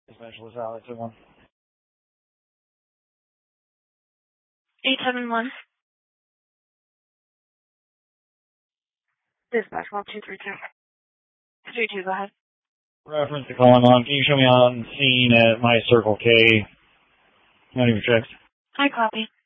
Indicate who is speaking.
Speaker 1: Specialist Alex at 1.
Speaker 2: 871. Dispatch 1232. 32, go ahead.
Speaker 1: Reference to calling on. Can you show me on scene at my Circle K? Not even checks.
Speaker 2: I copy.